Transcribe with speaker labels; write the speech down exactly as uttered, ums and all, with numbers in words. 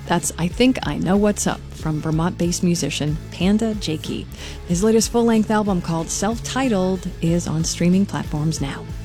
Speaker 1: That's I Think I Know What's Up from Vermont-based musician Panda Jakey. His latest full-length album called Self-Titled is on streaming platforms now.